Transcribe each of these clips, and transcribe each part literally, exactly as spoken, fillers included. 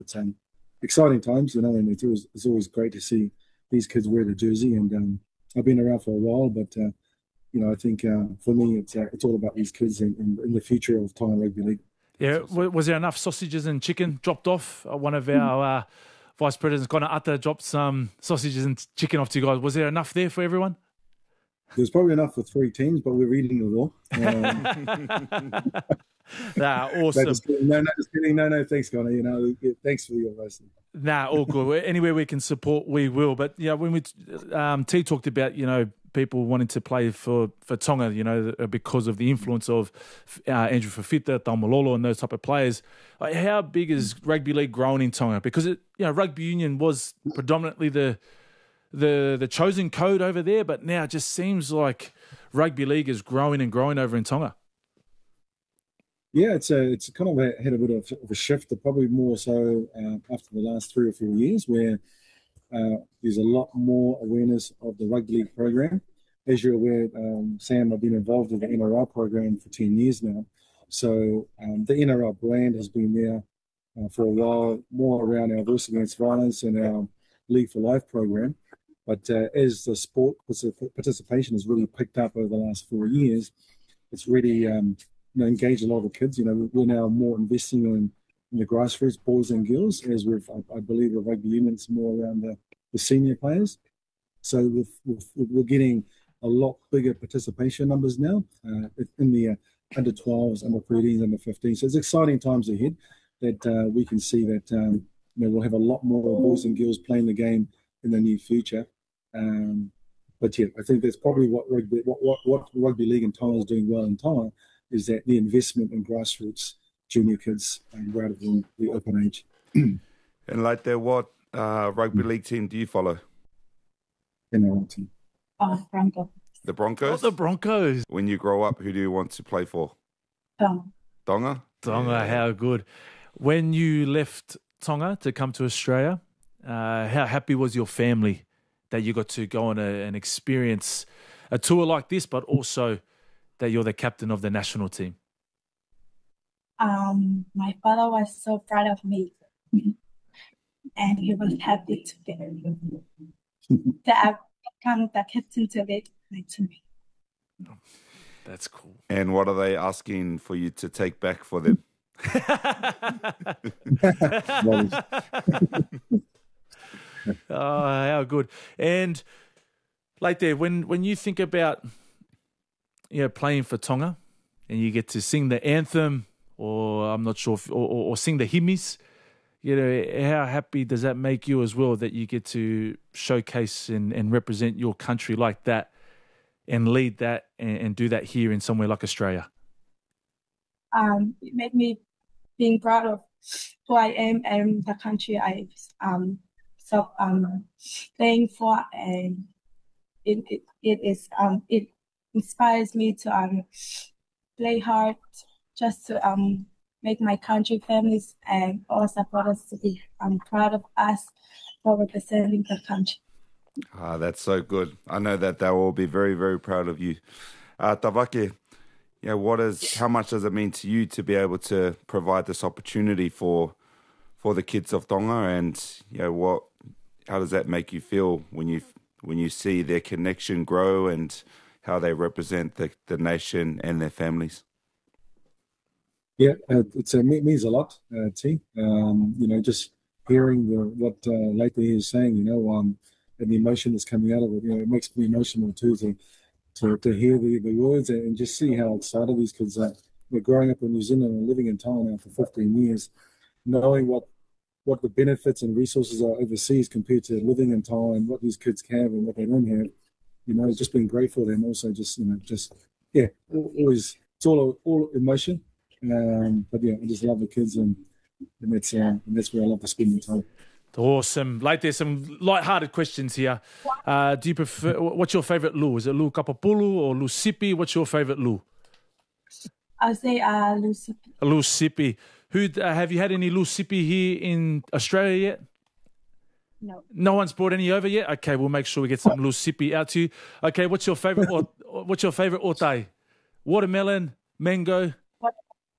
It's um, exciting times, you know, and it's always it's always great to see these kids wear the jersey. And um, I've been around for a while, but uh, you know, I think uh, for me, it's uh, it's all about these kids and, and, and the future of Tonga Rugby League. Yeah, was there enough sausages and chicken dropped off? One of our uh, vice presidents, Connor Atta, dropped some sausages and chicken off to you guys. Was there enough there for everyone? There's probably enough for three teams, but we're eating it all. Um, nah, awesome. No, just kidding. No, no, just kidding. No, no, thanks, Connor. You know, thanks for your advice. Nah, all good. Anywhere we can support, we will. But you know, when we um, T talked about, you know, people wanting to play for, for Tonga, you know, because of the influence of uh, Andrew Fafita, Taumalolo, and those type of players. Like, how big is rugby league growing in Tonga? Because it, you know, rugby union was predominantly the the the chosen code over there, but now it just seems like rugby league is growing and growing over in Tonga. Yeah, it's a it's kind of a, had a bit of, of a shift, probably more so uh, after the last three or four years, where uh, there's a lot more awareness of the rugby league program. As you're aware, um, Sam, I've been involved in the N R L program for ten years now. So um, the N R L brand has been there uh, for a while, more around our Voice Against Violence and our League for Life program. But uh, as the sport participation has really picked up over the last four years, it's really um, you know, engaged a lot of the kids. You know, we're now more investing in, in the grassroots, boys and girls, as we've, I, I believe, the rugby union's more around the, the senior players. So we've, we've, we're getting a lot bigger participation numbers now uh, in the uh, under twelves, under thirteens, under fifteens. So it's exciting times ahead that uh, we can see that um, you know, we'll have a lot more boys and girls playing the game in the near future. Um, but yeah, I think that's probably what rugby, what, what, what rugby league in Tonga is doing well in Tonga, is that the investment in grassroots junior kids um, right of the, the open age. And like that, what uh, rugby league team do you follow? N R L team. Oh, Broncos. The Broncos? Oh, the Broncos. When you grow up, who do you want to play for? Tonga. Tonga? Tonga, yeah. How good. When you left Tonga to come to Australia, uh, how happy was your family that you got to go on a, and experience a tour like this, but also that you're the captain of the national team? Um, my father was so proud of me, and he was happy to be to have become the captain to lead my team. That's cool. And what are they asking for you to take back for them? Oh, how good. And like there, when, when you think about, you know, playing for Tonga and you get to sing the anthem, or I'm not sure, if, or, or, or sing the hymns, you know, how happy does that make you as well that you get to showcase and, and represent your country like that and lead that and, and do that here in somewhere like Australia? Um, it made me being proud of who I am and the country I um so um playing for, and it it, it is um it inspires me to um play hard just to um make my country, families, and all supporters to be um proud of us for representing the country. Ah, that's so good. I know that they'll all be very, very proud of you. Uh, Tavake, you know, what is, how much does it mean to you to be able to provide this opportunity for for the kids of Tonga, and you know, what, how does that make you feel when you when you see their connection grow and how they represent the, the nation and their families? Yeah, uh, it's, uh, it means a lot, uh, T. Um, you know, just hearing the, what uh, Lately is saying, you know, um, and the emotion that's coming out of it, you know, it makes me emotional too to to, to hear the, the words and just see how excited these kids are. They're growing up in New Zealand and living in Tonga now for fifteen years, knowing what what the benefits and resources are overseas compared to living in Tonga and what these kids have and what they don't have. You know, it's just being grateful and also just, you know, just, yeah, always, it's all all emotion. Um, but yeah, I just love the kids, and, and, that's, uh, and that's where I love to spend my time. Awesome. Like, there's some light-hearted questions here. Uh, do you prefer, what's your favourite lu? Is it lu kapapulu or lu sipi? What's your favourite lu? I'll say uh, lu sipi. Lu sipi. Who, uh, have you had any lu sipi here in Australia yet? No. No one's brought any over yet? Okay, we'll make sure we get some lu sipi out to you. Okay, what's your favourite, what's your favourite otai? Watermelon, mango?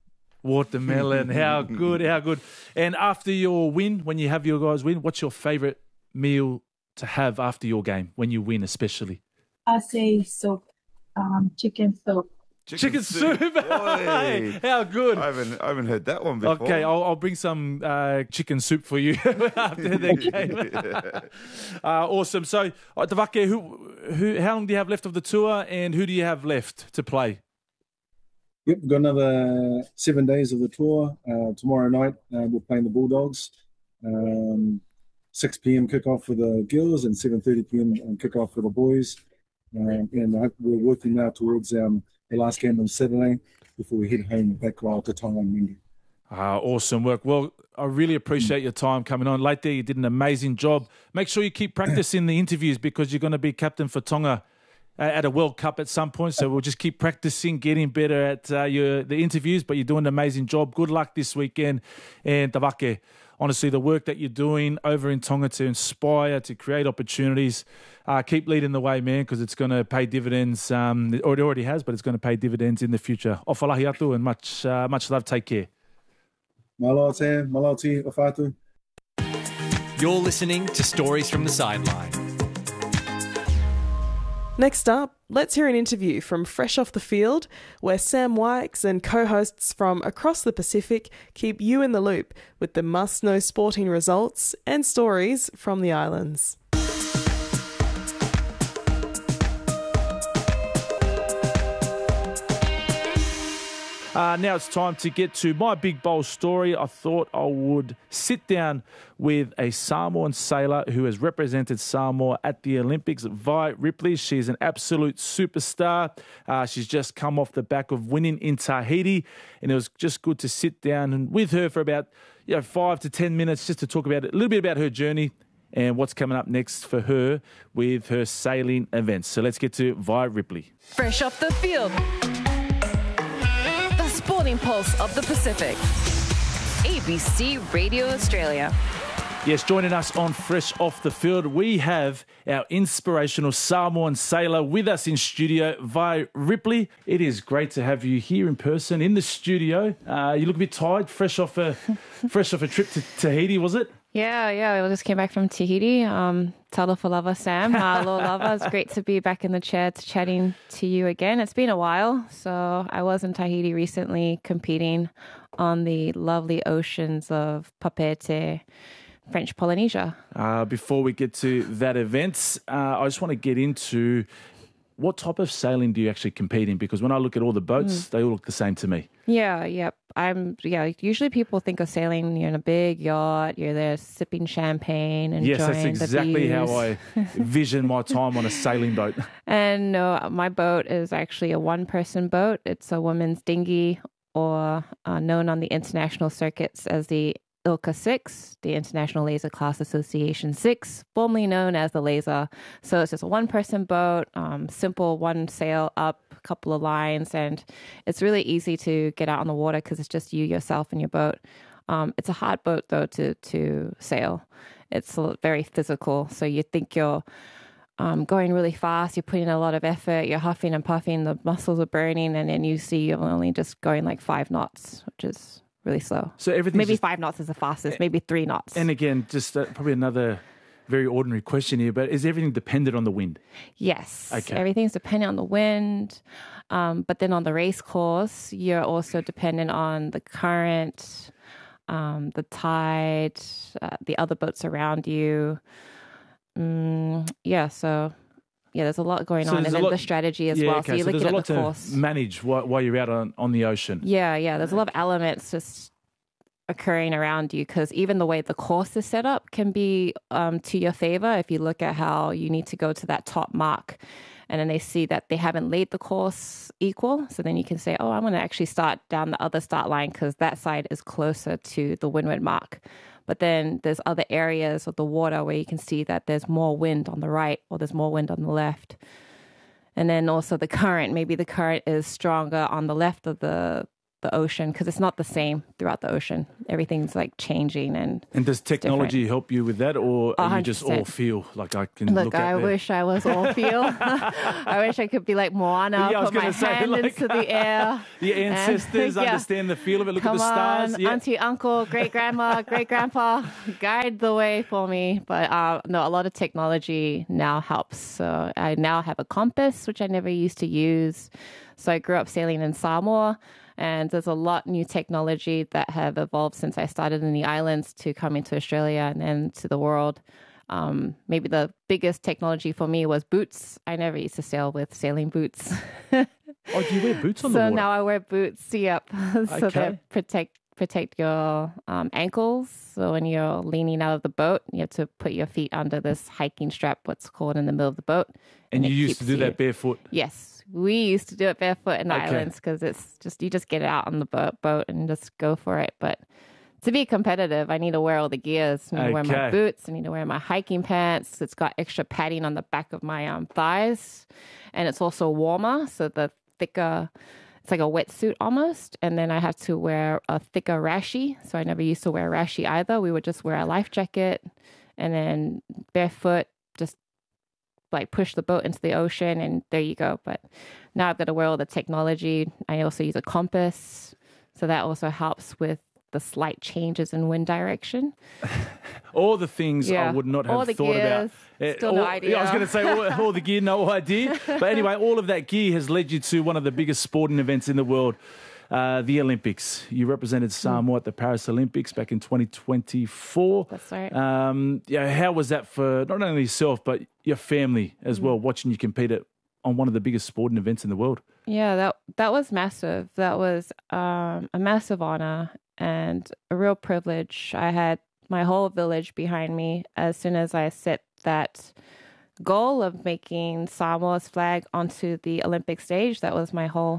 Watermelon. How good, how good. And after your win, when you have your guys win, what's your favourite meal to have after your game, when you win especially? I say soup, um, chicken soup. Chicken, Chicken soup. soup. Hey, how good. I haven't, I haven't heard that one before. Okay, I'll, I'll bring some uh, chicken soup for you after the game. uh, awesome. So, uh, Tavake, who, who, how long do you have left of the tour, and who do you have left to play? Yep, we've got another seven days of the tour. Uh, tomorrow night, uh, we're playing the Bulldogs. Um, six p.m. kickoff for the girls and seven thirty p.m. kickoff for the boys. Um, and uh, we're working now towards um, the last game on Saturday before we head home back to Taiwan on Monday. Ah, awesome work. Well, I really appreciate your time coming on. Late there, you did an amazing job. Make sure you keep practicing the interviews because you're going to be captain for Tonga at a World Cup at some point. So we'll just keep practicing, getting better at uh, your the interviews, but you're doing an amazing job. Good luck this weekend. And Tavake, honestly, the work that you're doing over in Tonga to inspire, to create opportunities, uh, keep leading the way, man, because it's going to pay dividends. Um, or it already has, but it's going to pay dividends in the future. Ofalahi atu, and much, uh, much love. Take care. Malo te, malo ti, ofatu. You're listening to Stories from the Sideline. Next up, let's hear an interview from Fresh Off the Field, where Sam Wykes and co-hosts from across the Pacific keep you in the loop with the must-know sporting results and stories from the islands. Uh, now it's time to get to my big bowl story. I thought I would sit down with a Samoan sailor who has represented Samoa at the Olympics, Vi Ripley. She's an absolute superstar. Uh, she's just come off the back of winning in Tahiti, and it was just good to sit down and with her for about you know five to ten minutes just to talk about it, a little bit about her journey and what's coming up next for her with her sailing events. So let's get to Vi Ripley. Fresh Off the Field. Sporting Pulse of the Pacific. A B C Radio Australia. Yes, joining us on Fresh Off the Field, we have our inspirational Samoan sailor with us in studio, Vi Ripley. It is great to have you here in person in the studio. Uh, you look a bit tired, fresh off a fresh off a trip to Tahiti, was it? Yeah, yeah. We just came back from Tahiti. Um, Talofa lava, Sam. Uh, Lo lava. It's great to be back in the chair to chatting to you again. It's been a while. So I was in Tahiti recently competing on the lovely oceans of Papeete, French Polynesia. Uh, before we get to that event, uh, I just want to get into what type of sailing do you actually compete in? Because when I look at all the boats, mm. they all look the same to me. Yeah, yeah. I'm, yeah, usually people think of sailing, you're in a big yacht, you're there sipping champagne, enjoying the views. Yes, that's exactly how I vision my time on a sailing boat. And no, my boat is actually a one-person boat. It's a woman's dinghy, or uh, known on the international circuits as the ILCA six, the International Laser Class Association six, formerly known as the Laser. So it's just a one-person boat, um, simple one sail up, a couple of lines, and it's really easy to get out on the water because it's just you, yourself, and your boat. Um, it's a hard boat, though, to, to sail. It's very physical, so you think you're um, going really fast, you're putting a lot of effort, you're huffing and puffing, the muscles are burning, and then you see you're only just going like five knots, which is really slow. So everything maybe just, five knots is the fastest, maybe three knots. And again, just uh, probably another very ordinary question here, but is everything dependent on the wind? Yes. Okay. Everything's dependent on the wind. Um, but then on the race course, you're also dependent on the current, um, the tide, uh, the other boats around you. Mm, yeah, so yeah, there's a lot going so on, and then lot, the strategy as yeah, well. Okay, so you're so looking there's a at lot the to course. manage while, while you're out on, on the ocean. Yeah, yeah. There's a lot of elements just occurring around you, because even the way the course is set up can be um, to your favor if you look at how you need to go to that top mark, and then they see that they haven't laid the course equal. So then you can say, oh, I'm going to actually start down the other start line because that side is closer to the windward mark. But then there's other areas of the water where you can see that there's more wind on the right or there's more wind on the left. And then also the current, maybe the current is stronger on the left of the the ocean, because it's not the same throughout the ocean. Everything's like changing. And And does technology help you with that, or are you just all one hundred percent. feel like I can Look, look at I there? wish I was all feel. I wish I could be like Moana, Yeah, I was put my gonna say, hand like, into the air. Your and- ancestors yeah. understand the feel of it. Look Come at the stars. on, Yeah. auntie, uncle, great grandma, great grandpa, guide the way for me. But uh, no, a lot of technology now helps. So I now have a compass, which I never used to use. So I grew up sailing in Samoa, and there's a lot new technology that have evolved since I started in the islands to come into Australia and then to the world. Um, maybe the biggest technology for me was boots. I never used to sail with sailing boots. Oh, do you wear boots on the So water? now I wear boots. Yep. so Okay. they protect protect your um, ankles. So when you're leaning out of the boat, you have to put your feet under this hiking strap, what's called in the middle of the boat. and it you used to keeps do you- that barefoot. Yes, we used to do it barefoot in the Okay. islands because it's just you just get out on the boat, boat and just go for it. But to be competitive, I need to wear all the gears. I need to wear my Okay. boots. I need to wear my hiking pants. It's got extra padding on the back of my um, thighs, and it's also warmer, so the thicker. It's like a wetsuit almost, and then I have to wear a thicker rashi. So I never used to wear a rashi either. We would just wear a life jacket, and then barefoot, just like push the boat into the ocean, and there you go. But now I've got to wear all the technology. I also use a compass, so that also helps with the slight changes in wind direction. All the things I Yeah. would not All have the thought gears, about. Eh, still all- no yeah, I was idea. going to say all, all the gear, no idea. But anyway, all of that gear has led you to one of the biggest sporting events in the world, uh, the Olympics. You represented Samoa at the Paris Olympics back in twenty twenty-four. That's right. Um, yeah, how was that for not only yourself but your family as well, watching you compete at, on one of the biggest sporting events in the world? Yeah, that that was massive. That was um, a massive honor and a real privilege. I had my whole village behind me as soon as I set that goal of making Samoa's flag onto the Olympic stage. That was my whole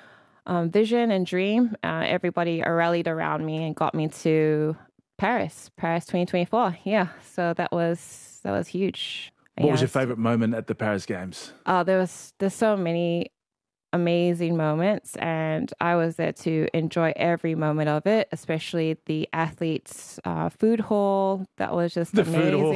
um, vision and dream. Uh, everybody rallied around me and got me to Paris, Paris twenty twenty-four. Yeah, so that was that was huge. What was Yeah, your favourite moment at the Paris Games? Oh, there was there's so many amazing moments, and I was there to enjoy every moment of it, especially the athletes' uh, food hall. That was just The food hall.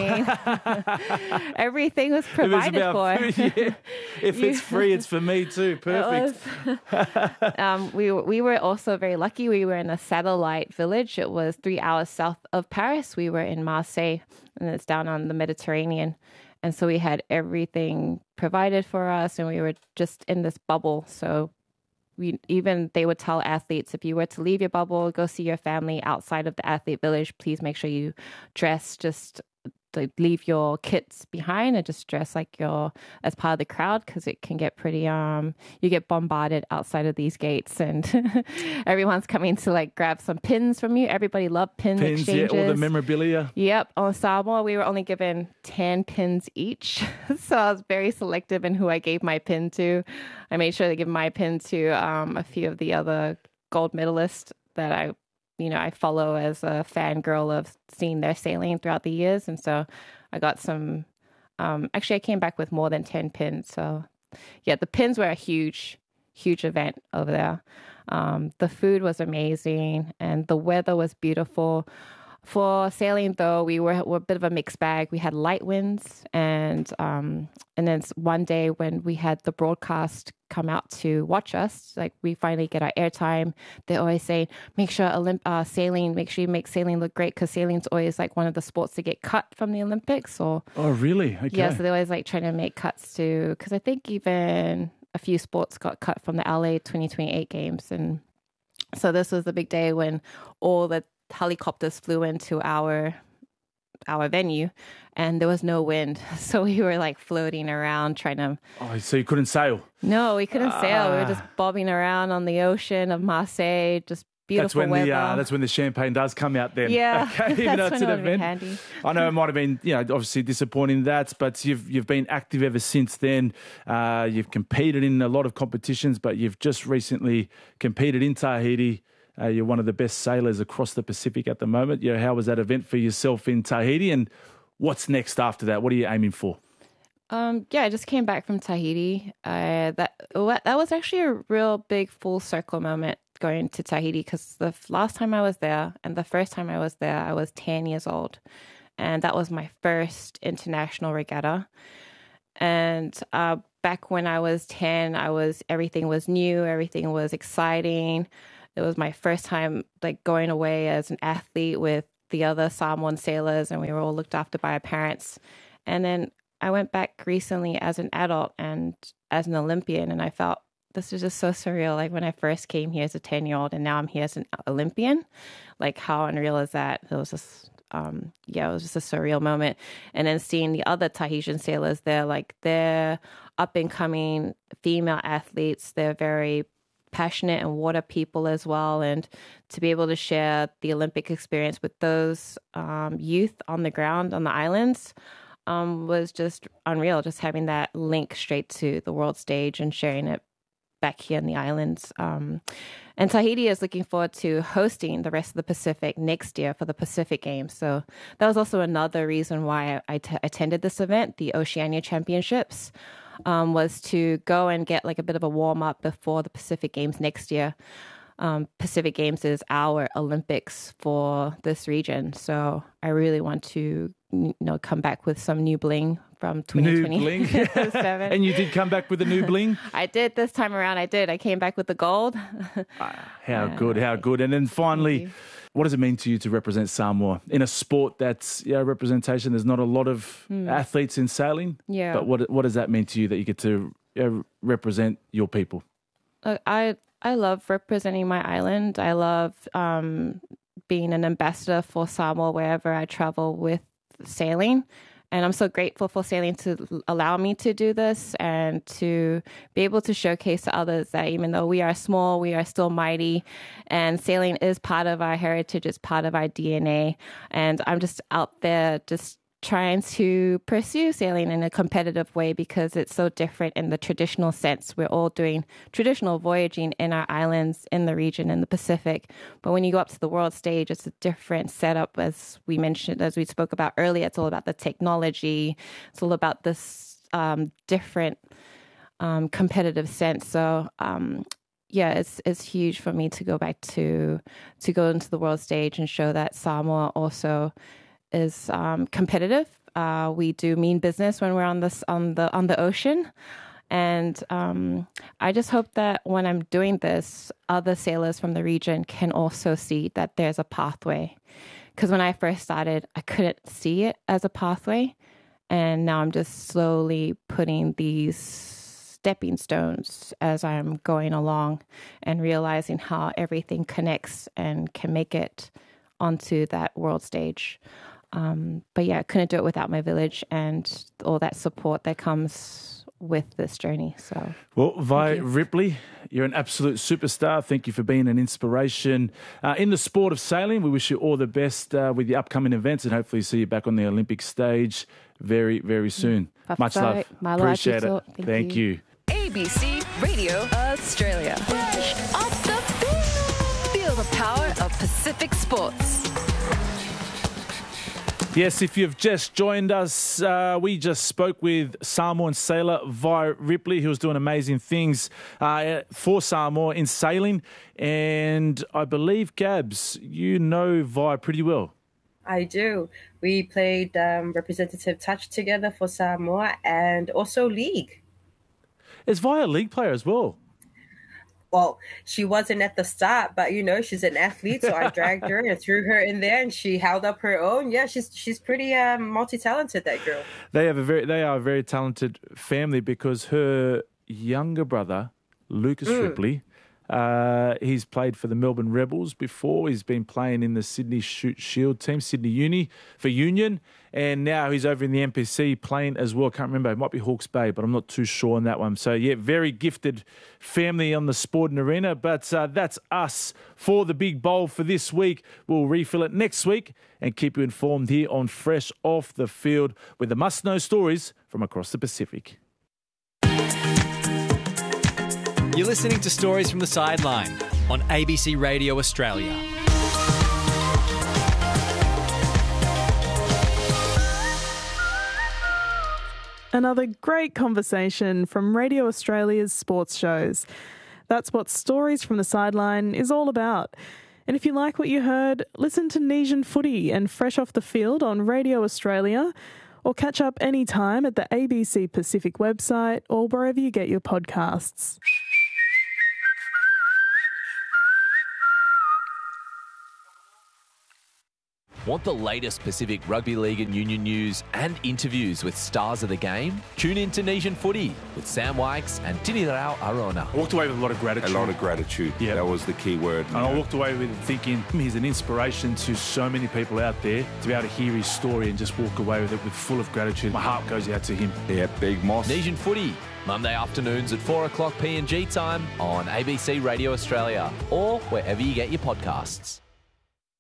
amazing. Everything was It was provided about for. food, yeah. If You- it's free, it's for me too. Perfect. It was- um, we were- we were also very lucky. We were in a satellite village. It was three hours south of Paris. We were in Marseille, and it's down on the Mediterranean. And so we had everything provided for us, and we were just in this bubble. So we even they would tell athletes, if you were to leave your bubble, go see your family outside of the athlete village, please make sure you dress just like leave your kits behind and just dress like you're as part of the crowd, because it can get pretty um you get bombarded outside of these gates, and everyone's coming to like grab some pins from you. Everybody loved pin Pins, yeah, exchanges. all the memorabilia. Yep. On Samoa, we were only given ten pins each. So I was very selective in who I gave my pin to. I made sure to give my pin to um, a few of the other gold medalists that I, you know, I follow as a fangirl of seeing their sailing throughout the years. And so I got some, um, actually I came back with more than ten pins. So yeah, the pins were a huge, huge event over there. Um, the food was amazing and the weather was beautiful. For sailing, though, we were, were a bit of a mixed bag. We had light winds, and um, and then one day when we had the broadcast come out to watch us, like we finally get our airtime, they always say, make sure Olymp- uh, sailing, make sure you make sailing look great, because sailing's always like one of the sports to get cut from the Olympics. Or Oh, really? Okay. yeah, so they always like trying to make cuts to, because I think even a few sports got cut from the L A twenty twenty-eight games, and so this was the big day when all the helicopters flew into our our venue, and there was no wind, so we were like floating around trying to. Oh, so you couldn't sail? No, we couldn't sail. We were Ah. just bobbing around on the ocean of Marseille, just beautiful That's when weather. the uh, that's when the champagne does come out. Then, Yeah, okay, even though that's it's when an it would be event. handy. I know it might have been, you know, obviously disappointing that, but you've you've been active ever since then. Uh, you've competed in a lot of competitions, but you've just recently competed in Tahiti. Uh, you're one of the best sailors across the Pacific at the moment. You know, how was that event for yourself in Tahiti, and what's next after that? What are you aiming for? Um, yeah, I just came back from Tahiti. Uh, that that was actually a real big full circle moment, going to Tahiti because the last time I was there and the first time I was there, I was ten years old. And that was my first international regatta. And uh, back when I was ten, I was everything was new, everything was exciting. It was my first time like going away as an athlete with the other Samoan sailors, and we were all looked after by our parents. And then I went back recently as an adult and as an Olympian, and I felt this is just so surreal. Like when I first came here as a ten-year-old, and now I'm here as an Olympian. Like how unreal is that? It was just, um, yeah, it was just a surreal moment. And then seeing the other Tahitian sailors, they're like they're up and coming female athletes. They're very passionate and water people as well, and to be able to share the Olympic experience with those um, youth on the ground on the islands. Um, was just unreal, just having that link straight to the world stage and sharing it back here in the islands. Um, and Tahiti is looking forward to hosting the rest of the Pacific next year for the Pacific Games. So that was also another reason why I, I t- attended this event, the Oceania Championships, um, was to go and get like a bit of a warm-up before the Pacific Games next year. Um, Pacific Games is our Olympics for this region. So I really want to, you know, come back with some new bling from twenty twenty. New bling. And you did come back with a new bling? I did this time around. I did. I came back with the gold. Ah, how uh, good, how good. And then finally, what does it mean to you to represent Samoa in a sport that's, you know, representation? There's not a lot of mm. athletes in sailing. Yeah. But what what does that mean to you that you get to uh, represent your people? Look, I I love representing my island. I love um, being an ambassador for Samoa wherever I travel with sailing. And I'm so grateful for sailing to allow me to do this and to be able to showcase to others that even though we are small, we are still mighty. And sailing is part of our heritage, it's part of our D N A. And I'm just out there just trying to pursue sailing in a competitive way because it's so different in the traditional sense. We're all doing traditional voyaging in our islands, in the region, in the Pacific. But when you go up to the world stage, it's a different setup. As we mentioned, as we spoke about earlier, it's all about the technology. It's all about this um, different um, competitive sense. So, um, yeah, it's it's huge for me to go back to to go into the world stage and show that Samoa also is um, competitive. Uh, we do mean business when we're on this on the on the ocean, and um, I just hope that when I'm doing this, other sailors from the region can also see that there's a pathway. Because when I first started, I couldn't see it as a pathway, and now I'm just slowly putting these stepping stones as I'm going along and realizing how everything connects and can make it onto that world stage. Um, but yeah, I couldn't do it without my village and all that support that comes with this journey. So, well, Vi Ripley, you're an absolute superstar. Thank you for being an inspiration uh, in the sport of sailing. We wish you all the best uh, with the upcoming events and hopefully see you back on the Olympic stage very, very soon. Mm. Much love. Appreciate it. Thank, Thank you. you. A B C Radio Australia. Fresh off the field. Feel the power of Pacific sports. Yes, if you've just joined us, uh, we just spoke with Samoan sailor Vi Ripley, who was doing amazing things uh, for Samoa in sailing. And I believe, Gabs, you know Vi pretty well. I do. We played um, representative touch together for Samoa and also league. Is Vi a league player as well? Well, she wasn't at the start, but, you know, she's an athlete, so I dragged her and threw her in there, and she held up her own. Yeah, she's she's pretty um, multi-talented, that girl. They have a very they are a very talented family because her younger brother, Lucas mm. Ripley, uh, he's played for the Melbourne Rebels before. He's been playing in the Sydney Shoot Shield team, Sydney Uni for Union, and now he's over in the N P C playing as well. Can't remember, it might be Hawke's Bay, but I'm not too sure on that one. So yeah, very gifted family on the sporting arena. But uh, that's us for the big bowl for this week. We'll refill it next week and keep you informed here on Fresh Off the Field with the must-know stories from across the Pacific. You're listening to Stories from the Sideline on A B C Radio Australia. Another great conversation from Radio Australia's sports shows. That's what Stories from the Sideline is all about. And if you like what you heard, listen to Nesian Footy and Fresh Off the Field on Radio Australia, or catch up anytime at the A B C Pacific website or wherever you get your podcasts. Want the latest Pacific Rugby League and Union news and interviews with stars of the game? Tune in to Nesian Footy with Sam Wykes and Tinirao Arona. I walked away with a lot of gratitude. A lot of gratitude. Yeah, that was the key word. And I walked away with thinking he's an inspiration to so many people out there to be able to hear his story and just walk away with it with full of gratitude. My heart goes out to him. Yeah, Big Moss. Nesian Footy, Monday afternoons at four o'clock P N G time on A B C Radio Australia or wherever you get your podcasts.